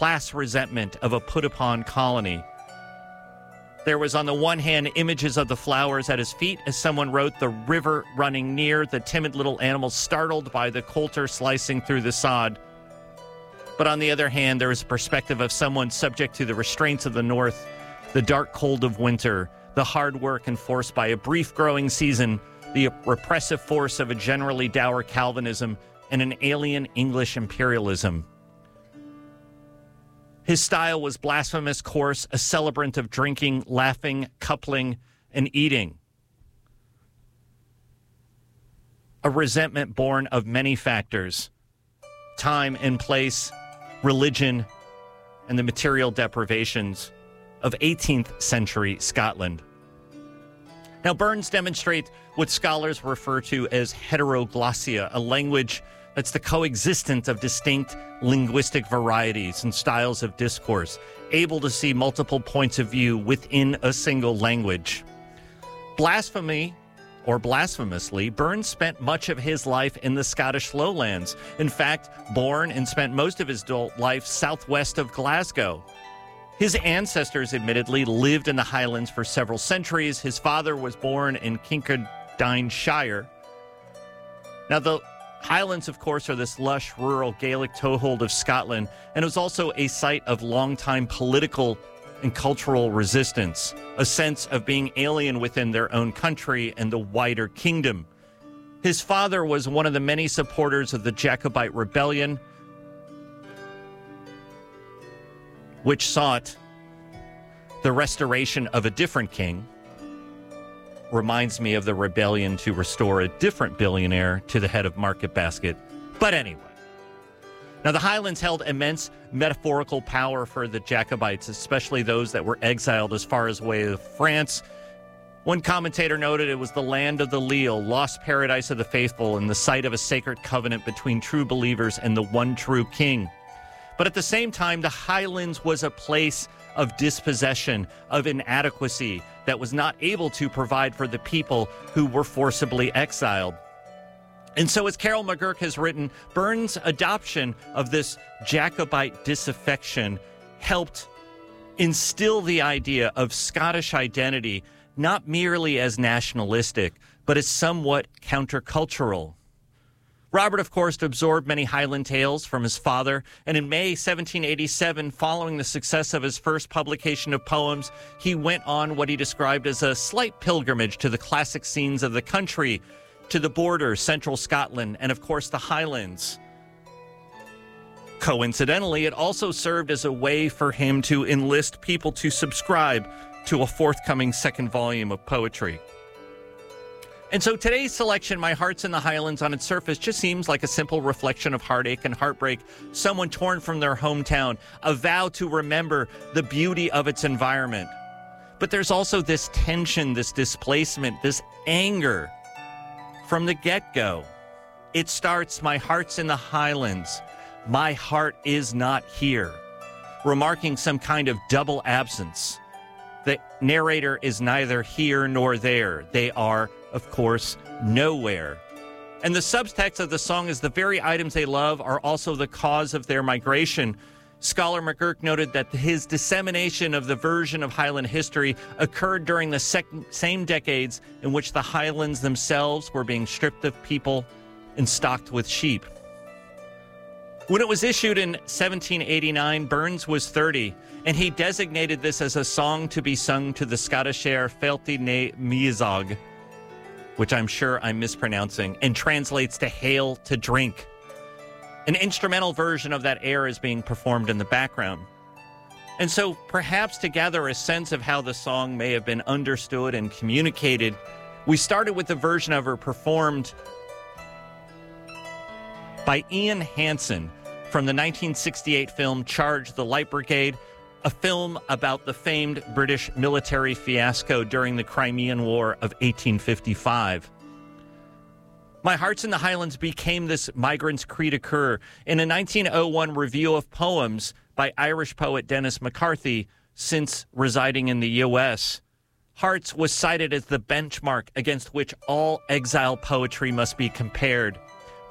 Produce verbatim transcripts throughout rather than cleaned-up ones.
class resentment of a put-upon colony. There was, on the one hand, images of the flowers at his feet, as someone wrote, the river running near, the timid little animal startled by the coulter slicing through the sod. But on the other hand, there is a perspective of someone subject to the restraints of the north, the dark cold of winter, the hard work enforced by a brief growing season, the repressive force of a generally dour Calvinism, and an alien English imperialism. His style was blasphemous, coarse, a celebrant of drinking, laughing, coupling, and eating. A resentment born of many factors: time and place, religion, and the material deprivations of eighteenth century Scotland. Now, Burns demonstrates what scholars refer to as heteroglossia, a language that's the coexistence of distinct linguistic varieties and styles of discourse, able to see multiple points of view within a single language. Blasphemy, or blasphemously, Burns spent much of his life in the Scottish lowlands. In fact, born and spent most of his adult life southwest of Glasgow. His ancestors, admittedly, lived in the Highlands for several centuries. His father was born in Kincardineshire. Now, the Highlands, of course, are this lush, rural Gaelic toehold of Scotland, and it was also a site of long-time political and cultural resistance, a sense of being alien within their own country and the wider kingdom. His father was one of the many supporters of the Jacobite Rebellion, which sought the restoration of a different king. Reminds me of the rebellion to restore a different billionaire to the head of Market Basket. But anyway. Now, the Highlands held immense metaphorical power for the Jacobites, especially those that were exiled as far as away as France. One commentator noted it was the land of the leal, lost paradise of the faithful, and the site of a sacred covenant between true believers and the one true king. But at the same time, the Highlands was a place of dispossession, of inadequacy, that was not able to provide for the people who were forcibly exiled. And so, as Carol McGurk has written, Burns' adoption of this Jacobite disaffection helped instill the idea of Scottish identity, not merely as nationalistic, but as somewhat countercultural. Robert, of course, absorbed many Highland tales from his father, and in May seventeen eighty-seven, following the success of his first publication of poems, he went on what he described as a slight pilgrimage to the classic scenes of the country, to the border, central Scotland, and of course the Highlands. Coincidentally, it also served as a way for him to enlist people to subscribe to a forthcoming second volume of poetry. And so today's selection, My Heart's in the Highlands, on its surface just seems like a simple reflection of heartache and heartbreak, someone torn from their hometown, a vow to remember the beauty of its environment. But there's also this tension, this displacement, this anger from the get-go. It starts, my heart's in the Highlands, my heart is not here, remarking some kind of double absence. The narrator is neither here nor there. They are, of course, nowhere. And the subtext of the song is the very items they love are also the cause of their migration. Scholar McGurk noted that his dissemination of the version of Highland history occurred during the sec- same decades in which the Highlands themselves were being stripped of people and stocked with sheep. When it was issued in seventeen eighty-nine, Burns was thirty, and he designated this as a song to be sung to the Scottish air Fealty na Miazog, which I'm sure I'm mispronouncing, and translates to Hail to Drink. An instrumental version of that air is being performed in the background. And so perhaps to gather a sense of how the song may have been understood and communicated, we started with the version of her performed by Ian Hansen from the nineteen sixty-eight film Charge the Light Brigade, a film about the famed British military fiasco during the Crimean War of eighteen fifty-five. My Heart's in the Highlands became this migrant's cri de coeur in a nineteen oh one review of poems by Irish poet Dennis McCarthy, since residing in the U S. Hearts was cited as the benchmark against which all exile poetry must be compared.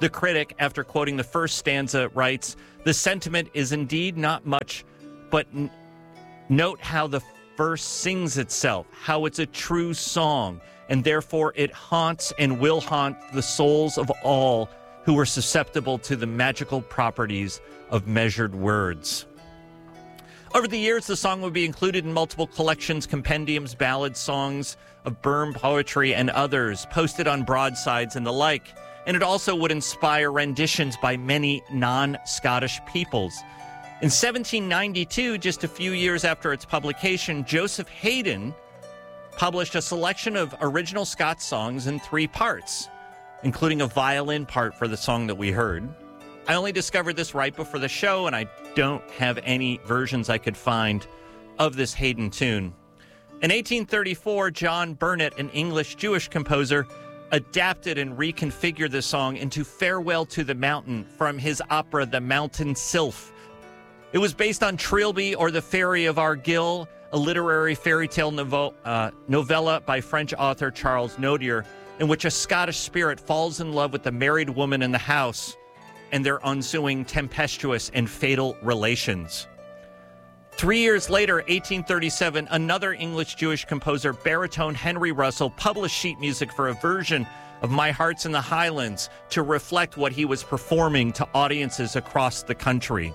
The critic, after quoting the first stanza, writes, "The sentiment is indeed not much, but n- note how the verse sings itself, how it's a true song, and therefore it haunts and will haunt the souls of all who are susceptible to the magical properties of measured words." Over the years, the song would be included in multiple collections, compendiums, ballads, songs of Byrne poetry, and others, posted on broadsides and the like. And it also would inspire renditions by many non-Scottish peoples. In seventeen ninety-two, just a few years after its publication, Joseph Haydn published a selection of original Scots songs in three parts, including a violin part for the song that we heard. I only discovered this right before the show, and I don't have any versions I could find of this Haydn tune. In eighteen thirty-four, John Burnet, an English Jewish composer, adapted and reconfigured the song into Farewell to the Mountain from his opera The Mountain Sylph. It was based on Trilby or The Fairy of Argyll, a literary fairy tale novel, uh, novella by French author Charles Nodier, in which a Scottish spirit falls in love with the married woman in the house and their ensuing tempestuous and fatal relations. Three years later, eighteen thirty-seven, another English Jewish composer, baritone Henry Russell, published sheet music for a version of My Heart's in the Highlands to reflect what he was performing to audiences across the country.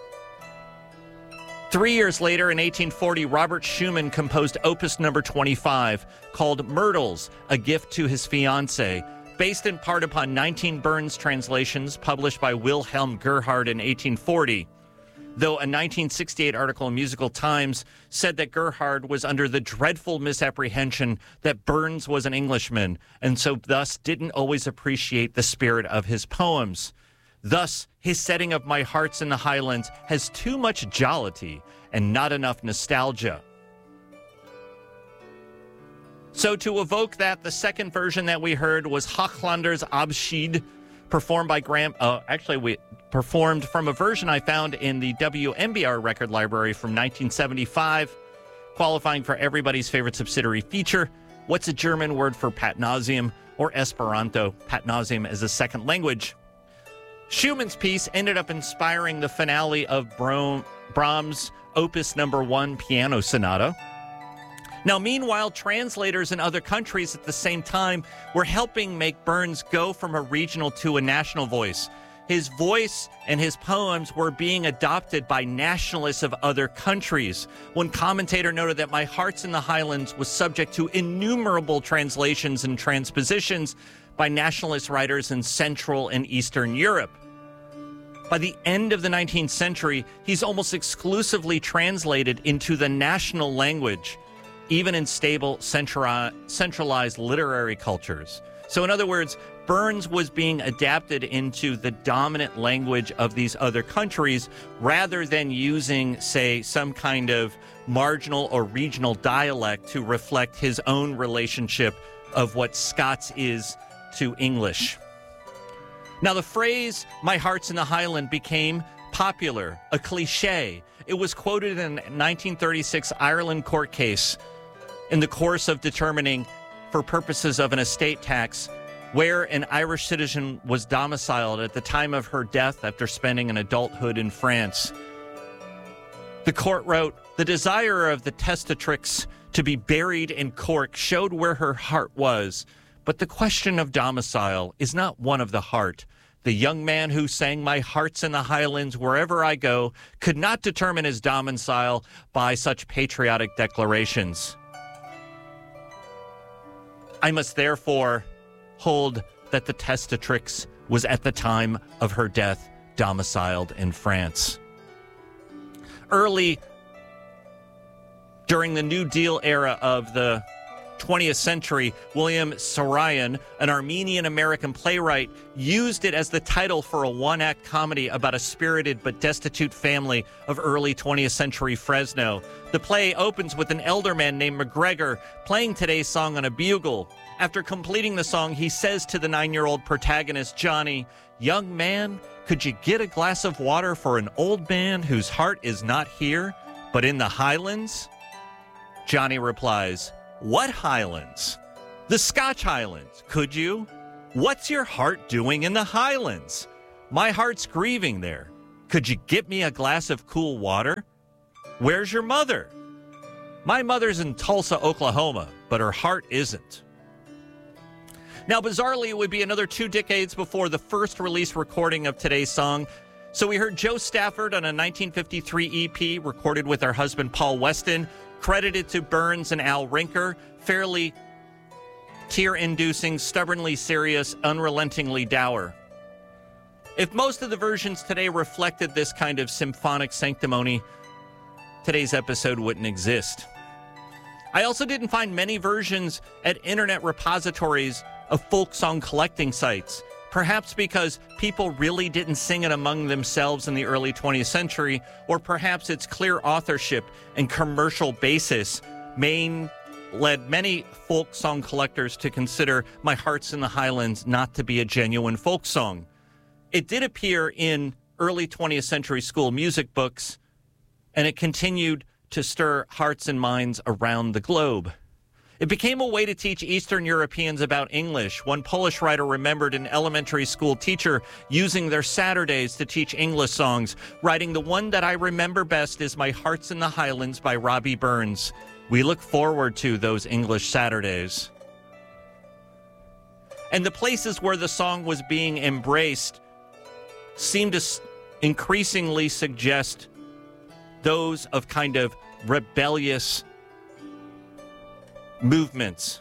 Three years later, in eighteen forty, Robert Schumann composed opus number twenty-five, called Myrtles, a gift to his fiancée, based in part upon nineteen Burns translations published by Wilhelm Gerhard in eighteen forty. Though a nineteen sixty-eight article in Musical Times said that Gerhard was under the dreadful misapprehension that Burns was an Englishman, and so thus didn't always appreciate the spirit of his poems. Thus, his setting of My Heart's in the Highlands has too much jollity and not enough nostalgia. So to evoke that, the second version that we heard was Hochlander's Abschied, performed by Graham, uh, actually we performed from a version I found in the W M B R record library from nineteen seventy-five, qualifying for everybody's favorite subsidiary feature. What's a German word for patnauseum, or Esperanto, patnauseum as a second language? Schumann's piece ended up inspiring the finale of Brahms' Opus Number One Piano Sonata. Now, meanwhile, translators in other countries at the same time were helping make Burns go from a regional to a national voice. His voice and his poems were being adopted by nationalists of other countries. One commentator noted that My Heart's in the Highlands was subject to innumerable translations and transpositions by nationalist writers in Central and Eastern Europe. By the end of the nineteenth century, he's almost exclusively translated into the national language, even in stable, centrali- centralized literary cultures. So in other words, Burns was being adapted into the dominant language of these other countries rather than using, say, some kind of marginal or regional dialect to reflect his own relationship of what Scots is to English. Now, the phrase, My Heart's in the Highland, became popular, a cliche. It was quoted in a nineteen thirty-six Ireland court case in the course of determining, for purposes of an estate tax, where an Irish citizen was domiciled at the time of her death after spending an adulthood in France. The court wrote, the desire of the testatrix to be buried in Cork showed where her heart was, but the question of domicile is not one of the heart. The young man who sang My Heart's in the Highlands wherever I go could not determine his domicile by such patriotic declarations. I must therefore hold that the testatrix was at the time of her death domiciled in France. Early during the New Deal era of the twentieth century, William Saroyan, an Armenian-American playwright, used it as the title for a one-act comedy about a spirited but destitute family of early twentieth century Fresno. The play opens with an elder man named McGregor playing today's song on a bugle. After completing the song, he says to the nine-year-old protagonist, Johnny, young man, could you get a glass of water for an old man whose heart is not here, but in the Highlands? Johnny replies, what Highlands? The Scotch Highlands. Could you? What's your heart doing in the Highlands? My heart's grieving there. Could you get me a glass of cool water? Where's your mother? My mother's in Tulsa, Oklahoma, but her heart isn't. Now, bizarrely, it would be another two decades before the first release recording of today's song. So we heard Joe Stafford on a nineteen fifty-three E P recorded with her husband Paul Weston, credited to Burns and Al Rinker, fairly tear-inducing, stubbornly serious, unrelentingly dour. If most of the versions today reflected this kind of symphonic sanctimony, today's episode wouldn't exist. I also didn't find many versions at internet repositories of folk song collecting sites, perhaps because people really didn't sing it among themselves in the early twentieth century, or perhaps its clear authorship and commercial basis main led many folk song collectors to consider My Heart's in the Highlands not to be a genuine folk song. It did appear in early twentieth century school music books, and it continued to stir hearts and minds around the globe. It became a way to teach Eastern Europeans about English. One Polish writer remembered an elementary school teacher using their Saturdays to teach English songs, writing, "The one that I remember best is My Heart's in the Highlands by Robbie Burns. We look forward to those English Saturdays." And the places where the song was being embraced seemed to increasingly suggest those of kind of rebellious movements.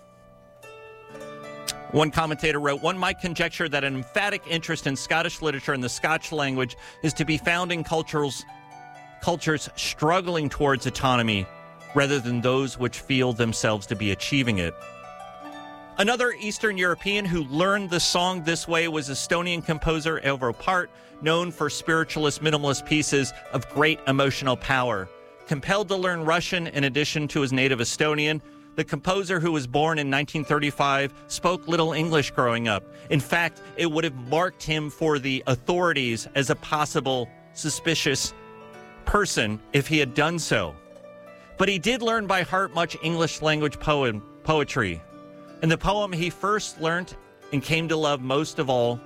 One commentator wrote, "One might conjecture that an emphatic interest in Scottish literature and the Scotch language is to be found in cultures, cultures struggling towards autonomy rather than those which feel themselves to be achieving it." Another Eastern European who learned the song this way was Estonian composer Arvo Pärt, known for spiritualist minimalist pieces of great emotional power. Compelled to learn Russian in addition to his native Estonian, the composer, who was born in nineteen thirty-five, spoke little English growing up. In fact, it would have marked him for the authorities as a possible suspicious person if he had done so. But he did learn by heart much English language poem, poetry. And the poem he first learnt and came to love most of all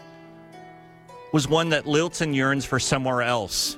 was one that lilts and yearns for somewhere else.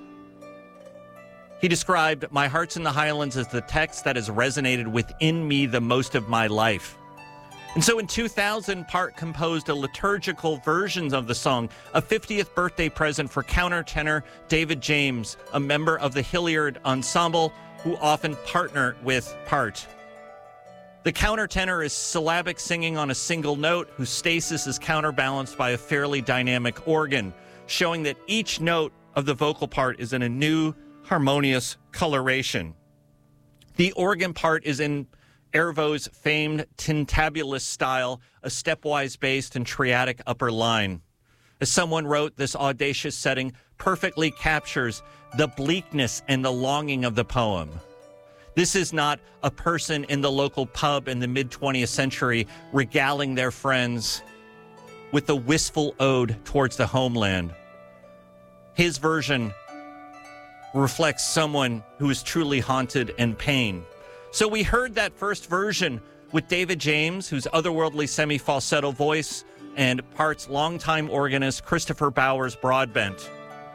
He described My Heart's in the Highlands as the text that has resonated within me the most of my life. And so in two thousand, Pärt composed a liturgical version of the song, a fiftieth birthday present for countertenor David James, a member of the Hilliard Ensemble, who often partner with Pärt. The countertenor is syllabic singing on a single note, whose stasis is counterbalanced by a fairly dynamic organ, showing that each note of the vocal part is in a new, harmonious coloration. The organ part is in Arvo's famed tintabulous style, a stepwise based and triadic upper line. As someone wrote, this audacious setting perfectly captures the bleakness and the longing of the poem. This is not a person in the local pub in the mid-twentieth century regaling their friends with a wistful ode towards the homeland. His version reflects someone who is truly haunted and pain. So we heard that first version with David James, whose otherworldly semi-falsetto voice, and Pärt's longtime organist Christopher Bowers Broadbent.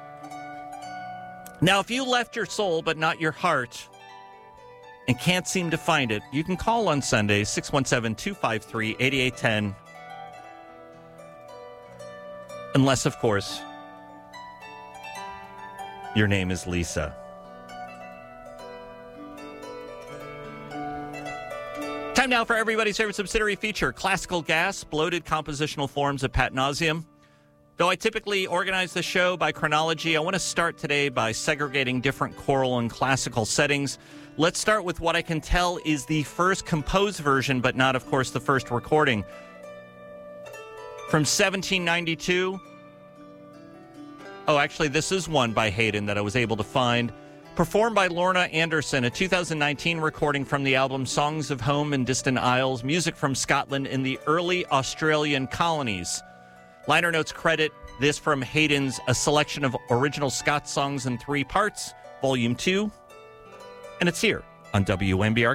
Now, if you left your soul but not your heart and can't seem to find it, you can call on Sunday, six one seven, two five three, eight eight one zero. Unless, of course, your name is Lisa. Time now for everybody's favorite subsidiary feature, Classical Gas, bloated compositional forms of Pat Nauseam. Though I typically organize the show by chronology, I want to start today by segregating different choral and classical settings. Let's start with what I can tell is the first composed version, but not, of course, the first recording. From seventeen ninety-two. Oh, actually, this is one by Haydn that I was able to find. Performed by Lorna Anderson, a two thousand nineteen recording from the album Songs of Home and Distant Isles, music from Scotland in the early Australian colonies. Liner notes credit this from Haydn's A Selection of Original Scots Songs in Three Parts, Volume two. And it's here on W M B R